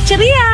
ceria.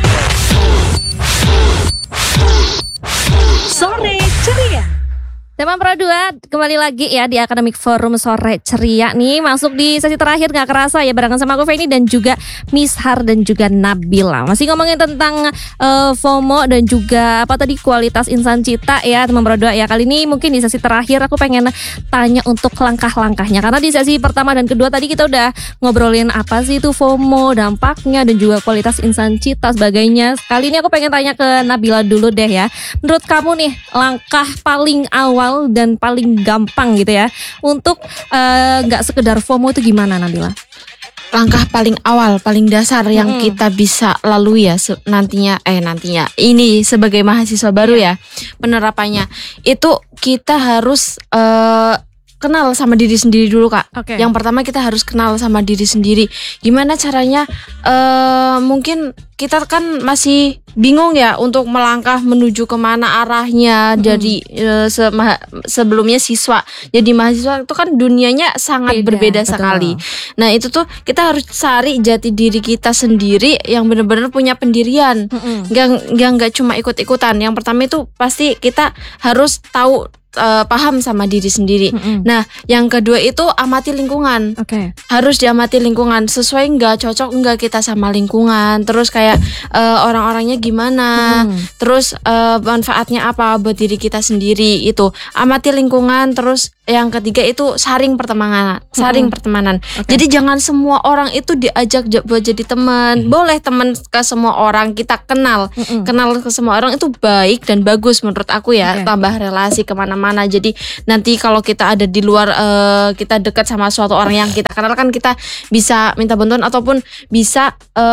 Sore ceria. Teman Pro 2 kembali lagi ya di Academic Forum Sore Ceria nih. Masuk di sesi terakhir gak kerasa ya, barengan sama aku Feni dan juga Mishar dan juga Nabila. Masih ngomongin tentang FOMO dan juga apa tadi, kualitas insan cita ya teman Pro 2 ya. Kali ini mungkin di sesi terakhir aku pengen tanya untuk langkah-langkahnya. Karena di sesi pertama dan kedua tadi kita udah ngobrolin apa sih itu FOMO, dampaknya dan juga kualitas insan cita sebagainya. Kali ini aku pengen tanya ke Nabila dulu deh ya. Menurut kamu nih langkah paling awal dan paling gampang gitu ya untuk gak sekedar FOMO itu gimana Nabila? Langkah paling awal, paling dasar yang kita bisa lalui ya nantinya ini sebagai mahasiswa baru ya, penerapannya itu kita harus kenal sama diri sendiri dulu Kak. Okay. Yang pertama kita harus kenal sama diri sendiri. Gimana caranya? Mungkin kita kan masih bingung ya untuk melangkah menuju kemana arahnya dari sebelumnya siswa. Jadi mahasiswa itu kan dunianya sangat berbeda betul. sekali. Nah itu tuh kita harus cari jati diri kita sendiri yang benar-benar punya pendirian. Nggak cuma ikut-ikutan. Yang pertama itu pasti kita harus tahu, paham sama diri sendiri. Nah yang kedua itu amati lingkungan. Okay. Harus diamati lingkungan, sesuai nggak, cocok nggak kita sama lingkungan, terus kayak orang-orangnya gimana, terus manfaatnya apa buat diri kita sendiri. Itu amati lingkungan. Terus yang ketiga itu saring pertemanan. Okay. Jadi jangan semua orang itu diajak buat jadi teman. Boleh teman ke semua orang, kita kenal ke semua orang itu baik dan bagus menurut aku ya. Okay. Tambah relasi kemana-mana. Jadi nanti kalau kita ada di luar, kita dekat sama suatu orang yang kita kenal, kan kita bisa minta bantuan ataupun bisa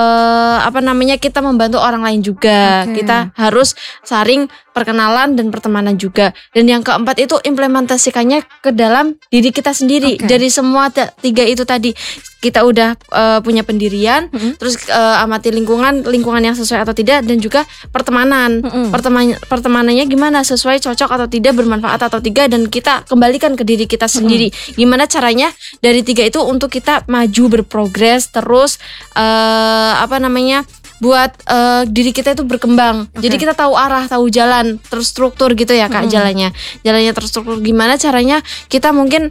kita membantu orang lain juga. Okay. Kita harus saring perkenalan dan pertemanan juga. Dan yang keempat itu implementasikannya ke dalam diri kita sendiri. Okay. Dari semua tiga itu tadi kita udah punya pendirian, terus amati lingkungan yang sesuai atau tidak, dan juga pertemanan. Pertemanannya gimana, sesuai, cocok atau tidak, bermanfaat atau tidak, dan kita kembalikan ke diri kita sendiri. Gimana caranya dari tiga itu untuk kita maju berprogres terus buat diri kita itu berkembang. Okay. Jadi kita tahu arah, tahu jalan, terstruktur gitu ya Kak. Jalannya terstruktur. Gimana caranya kita mungkin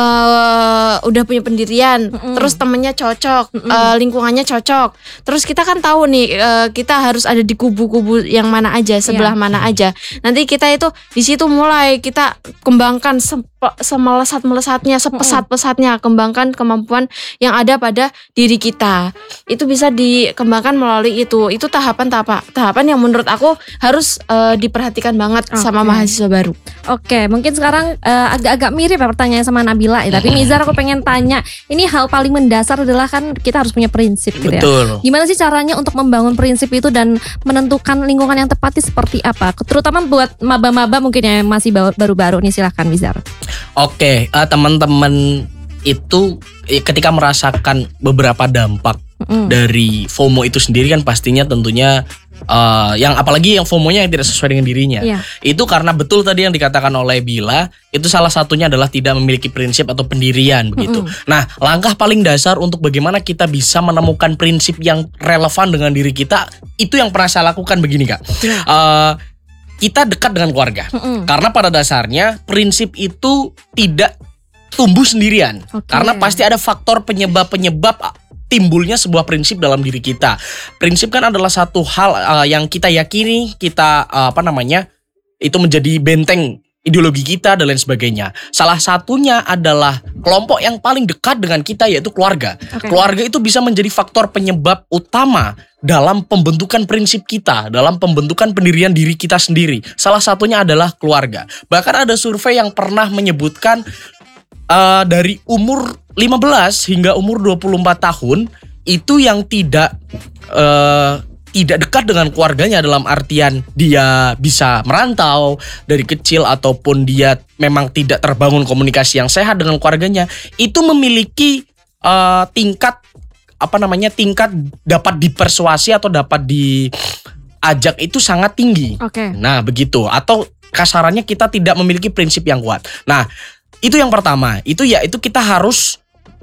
udah punya pendirian, terus temennya cocok, lingkungannya cocok. Terus kita kan tahu nih kita harus ada di kubu-kubu yang mana aja, sebelah mana aja. Nanti kita itu di situ mulai kita kembangkan semelesat-melesatnya, sepesat-pesatnya, kembangkan kemampuan yang ada pada diri kita. Itu bisa dikembangkan melalui itu tahapan yang menurut aku harus diperhatikan banget sama mahasiswa baru. Oke, mungkin sekarang agak-agak mirip ya pertanyaan sama Nabila ya. Tapi Mizar, aku pengen tanya, ini hal paling mendasar adalah kan kita harus punya prinsip gitu ya. Betul. Gimana sih caranya untuk membangun prinsip itu dan menentukan lingkungan yang tepat seperti apa? Terutama buat maba-maba mungkin yang masih baru-baru nih, silahkan Mizar. Oke, teman-teman itu ketika merasakan beberapa dampak dari FOMO itu sendiri kan pastinya tentunya yang apalagi yang FOMO-nya yang tidak sesuai dengan dirinya. Itu karena betul tadi yang dikatakan oleh Bila, itu salah satunya adalah tidak memiliki prinsip atau pendirian begitu. Nah, langkah paling dasar untuk bagaimana kita bisa menemukan prinsip yang relevan dengan diri kita, itu yang pernah saya lakukan begini Kak. Kita dekat dengan keluarga. Karena pada dasarnya prinsip itu tidak tumbuh sendirian. Karena pasti ada faktor penyebab timbulnya sebuah prinsip dalam diri kita. Prinsip kan adalah satu hal yang kita yakini, kita itu menjadi benteng ideologi kita dan lain sebagainya. Salah satunya adalah kelompok yang paling dekat dengan kita, yaitu keluarga. Keluarga itu bisa menjadi faktor penyebab utama dalam pembentukan prinsip kita, dalam pembentukan pendirian diri kita sendiri. Salah satunya adalah keluarga. Bahkan ada survei yang pernah menyebutkan dari umur 15 hingga umur 24 tahun itu yang tidak dekat dengan keluarganya, dalam artian dia bisa merantau dari kecil ataupun dia memang tidak terbangun komunikasi yang sehat dengan keluarganya, itu memiliki tingkat dapat dipersuasi atau dapat diajak itu sangat tinggi. Nah begitu, atau kasarannya kita tidak memiliki prinsip yang kuat. Nah itu yang pertama, itu kita harus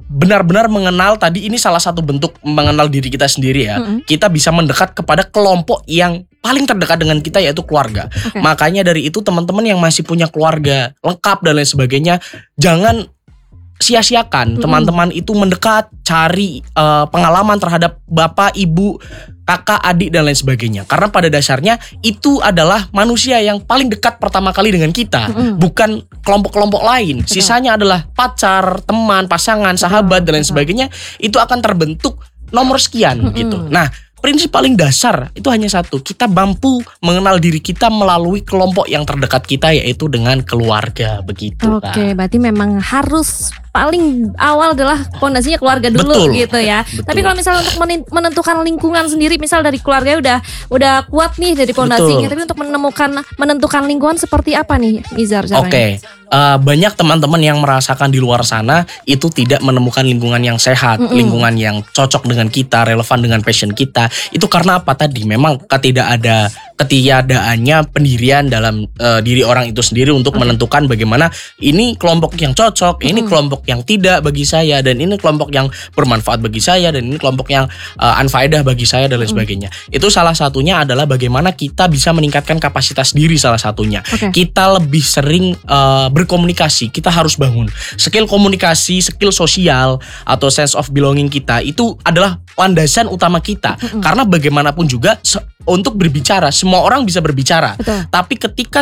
benar-benar mengenal, tadi ini salah satu bentuk mengenal diri kita sendiri ya. Kita bisa mendekat kepada kelompok yang paling terdekat dengan kita, yaitu keluarga. Makanya dari itu teman-teman yang masih punya keluarga lengkap dan lain sebagainya, jangan sia-siakan teman-teman itu mendekat, cari pengalaman terhadap bapak, ibu, kakak, adik dan lain sebagainya. Karena pada dasarnya itu adalah manusia yang paling dekat pertama kali dengan kita, bukan kelompok-kelompok lain. Sisanya adalah pacar, teman, pasangan, sahabat dan lain sebagainya. Itu akan terbentuk nomor sekian gitu. Nah, prinsip paling dasar itu hanya satu, kita mampu mengenal diri kita melalui kelompok yang terdekat kita, yaitu dengan keluarga, begitu. Oke, berarti memang harus paling awal adalah fondasinya keluarga dulu. Betul, gitu ya. Betul. Tapi kalau misalnya untuk menentukan lingkungan sendiri, misal dari keluarga udah kuat nih dari fondasinya, tapi untuk menentukan lingkungan seperti apa nih, Mizar? Oke. Banyak teman-teman yang merasakan di luar sana itu tidak menemukan lingkungan yang sehat, lingkungan yang cocok dengan kita, relevan dengan passion kita. Itu karena apa tadi? Memang ketiadaannya pendirian dalam diri orang itu sendiri untuk menentukan bagaimana ini kelompok yang cocok, ini kelompok yang tidak bagi saya, dan ini kelompok yang bermanfaat bagi saya, dan ini kelompok yang unfaedah bagi saya dan lain sebagainya. Itu salah satunya adalah bagaimana kita bisa meningkatkan kapasitas diri, salah satunya. Kita lebih sering berkomunikasi. Kita harus bangun skill komunikasi, skill sosial atau sense of belonging kita. Itu adalah landasan utama kita. Karena bagaimanapun juga untuk berbicara, semua orang bisa berbicara. Tapi ketika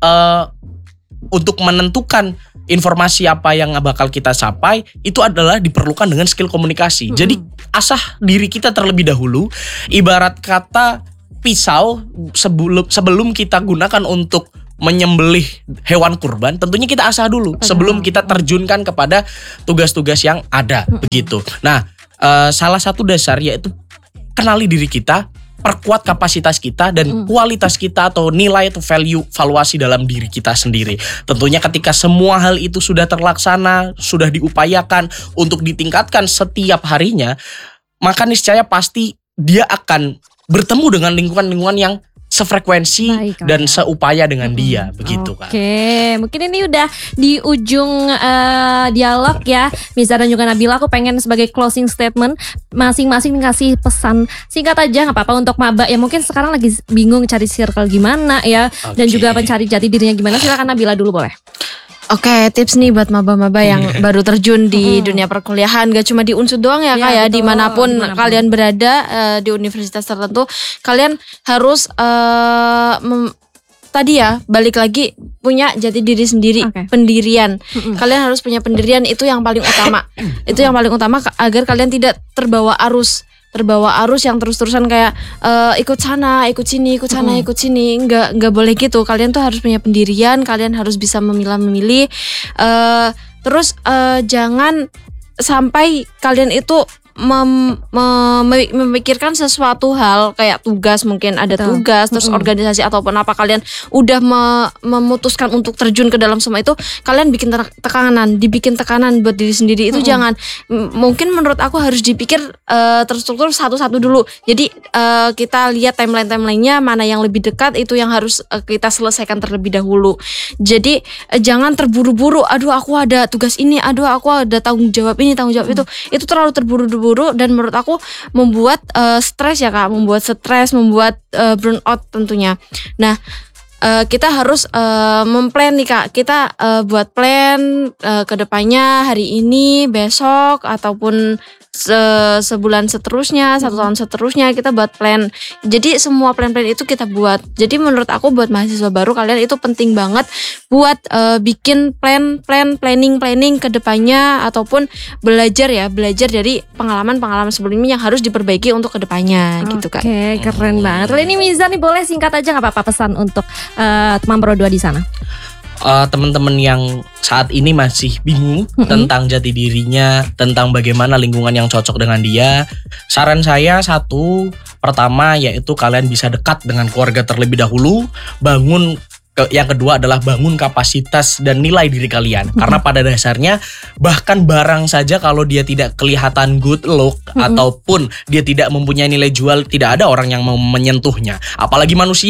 untuk menentukan informasi apa yang bakal kita capai, itu adalah diperlukan dengan skill komunikasi. Jadi asah diri kita terlebih dahulu. Ibarat kata pisau, sebelum kita gunakan untuk menyembelih hewan kurban, tentunya kita asah dulu sebelum kita terjunkan kepada tugas-tugas yang ada, begitu. Nah, salah satu dasar yaitu kenali diri kita, perkuat kapasitas kita dan kualitas kita atau nilai atau valuasi dalam diri kita sendiri. Tentunya ketika semua hal itu sudah terlaksana, sudah diupayakan untuk ditingkatkan setiap harinya, maka niscaya pasti dia akan bertemu dengan lingkungan-lingkungan yang sefrekuensi dan seupaya dengan dia, begitu kan. Oke, mungkin ini udah di ujung dialog ya, Mizar dan juga Nabila. Aku pengen sebagai closing statement masing-masing kasih pesan singkat aja, nggak apa-apa, untuk maba yang mungkin sekarang lagi bingung cari circle gimana ya, dan juga mencari jati dirinya gimana. Silakan Nabila dulu boleh. Oke, tips nih buat maba-maba yang baru terjun di dunia perkuliahan. Gak cuma di Unsud doang ya Kak ya, dimanapun kalian berada di universitas tertentu, kalian harus tadi ya, balik lagi punya jati diri sendiri, pendirian. Kalian harus punya pendirian, itu yang paling utama. Itu yang paling utama agar kalian tidak terbawa arus yang terus-terusan kayak ikut sana, ikut sini, ikut sana, ikut sini. Nggak boleh gitu. Kalian tuh harus punya pendirian, kalian harus bisa memilah-memilih. Terus jangan sampai kalian itu memikirkan sesuatu hal kayak tugas, mungkin ada tugas, terus organisasi ataupun apa, kalian udah memutuskan untuk terjun ke dalam semua itu, kalian bikin dibikin tekanan buat diri sendiri. Itu jangan, mungkin menurut aku harus dipikir terstruktur satu-satu dulu. Jadi kita lihat timeline-nya mana yang lebih dekat, itu yang harus kita selesaikan terlebih dahulu. Jadi jangan terburu-buru, aduh aku ada tugas ini, aduh aku ada tanggung jawab ini, tanggung jawab itu terlalu terburu-buru, dan menurut aku membuat stres ya Kak, membuat burnout tentunya. Nah, kita harus memplan nih Kak. Kita buat plan ke depannya, hari ini, besok, ataupun sebulan seterusnya, 1 tahun seterusnya, kita buat plan. Jadi semua plan-plan itu kita buat. Jadi menurut aku buat mahasiswa baru, kalian itu penting banget buat bikin planning ke depannya, ataupun belajar dari pengalaman sebelumnya yang harus diperbaiki untuk ke depannya gitu Kak. Oke, keren banget. Lalu ini Mizar nih, boleh singkat aja nggak apa-apa pesan untuk teman Pro 2 di sana? Teman-teman yang saat ini masih bingung tentang jati dirinya, tentang bagaimana lingkungan yang cocok dengan dia, saran saya pertama yaitu kalian bisa dekat dengan keluarga terlebih dahulu. Yang kedua adalah bangun kapasitas dan nilai diri kalian. Karena pada dasarnya bahkan barang saja kalau dia tidak kelihatan good look ataupun dia tidak mempunyai nilai jual, tidak ada orang yang mau menyentuhnya. Apalagi manusia.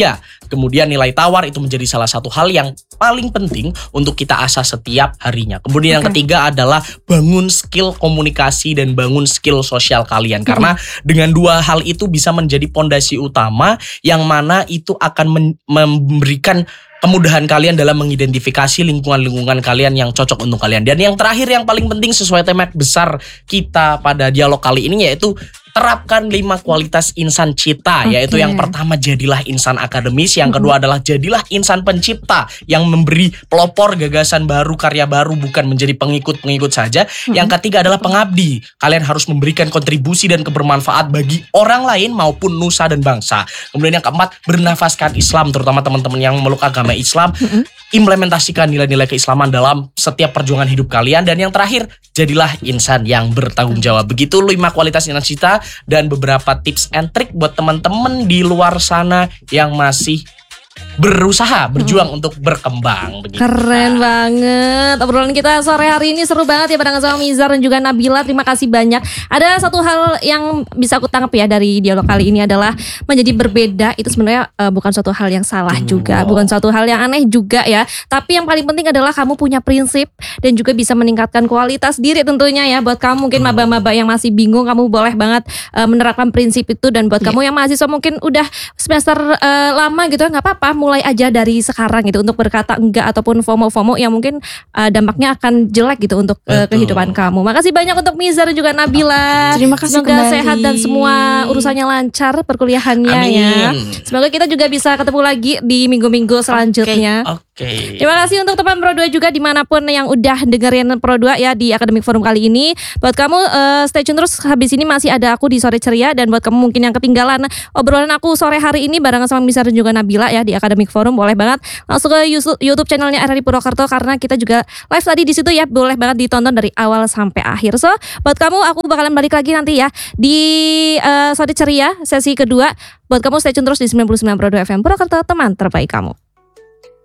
Kemudian nilai tawar itu menjadi salah satu hal yang paling penting untuk kita asah setiap harinya. Kemudian yang ketiga adalah bangun skill komunikasi dan bangun skill sosial kalian. Karena dengan dua hal itu bisa menjadi pondasi utama yang mana itu akan memberikan kemudahan kalian dalam mengidentifikasi lingkungan-lingkungan kalian yang cocok untuk kalian. Dan yang terakhir yang paling penting sesuai tema besar kita pada dialog kali ini yaitu terapkan 5 kualitas insan cita, yaitu yang pertama jadilah insan akademis, yang kedua adalah jadilah insan pencipta yang memberi pelopor gagasan baru, karya baru, bukan menjadi pengikut-pengikut saja. Yang ketiga adalah pengabdi. Kalian harus memberikan kontribusi dan kebermanfaat bagi orang lain maupun nusa dan bangsa. Kemudian yang keempat, bernafaskan Islam, terutama teman-teman yang memeluk agama Islam. Implementasikan nilai-nilai keislaman dalam setiap perjuangan hidup kalian. Dan yang terakhir, jadilah insan yang bertanggung jawab. Begitu 5 kualitas insan cita dan beberapa tips and trick buat teman-teman di luar sana yang masih berusaha, berjuang untuk berkembang. Begitu. Keren banget. Obrolan kita sore hari ini seru banget ya barengan sama Mizar dan juga Nabila. Terima kasih banyak. Ada satu hal yang bisa aku tangkap ya dari dialog kali ini adalah menjadi berbeda itu sebenarnya bukan suatu hal yang salah juga, bukan suatu hal yang aneh juga ya. Tapi yang paling penting adalah kamu punya prinsip dan juga bisa meningkatkan kualitas diri tentunya ya. Buat kamu mungkin maba-maba yang masih bingung, kamu boleh banget menerapkan prinsip itu. Dan buat kamu yang mahasiswa mungkin udah semester lama gitu ya, nggak apa-apa, mulai aja dari sekarang gitu untuk berkata enggak ataupun FOMO-FOMO yang mungkin dampaknya akan jelek gitu untuk kehidupan kamu. Makasih banyak untuk Mizar dan juga Nabila. Terima kasih Semoga kembali. sehat dan semua urusannya lancar perkuliahannya ya. Semoga kita juga bisa ketemu lagi di minggu-minggu selanjutnya. Oke. Terima kasih untuk teman Pro 2 juga dimanapun yang udah dengerin Pro 2 ya di Academic Forum kali ini. Buat kamu stay tune terus, habis ini masih ada aku di Sore Ceria. Dan buat kamu mungkin yang ketinggalan obrolan aku sore hari ini barengan sama Mizar dan juga Nabila ya di Academic Forum, boleh banget langsung ke YouTube channelnya RRI Purwokerto karena kita juga live tadi di situ ya, boleh banget ditonton dari awal sampai akhir. So buat kamu aku bakalan balik lagi nanti ya di Sore Ceria sesi kedua. Buat kamu stay tune terus di 99 Pro 2 FM Purwokerto, teman terbaik kamu.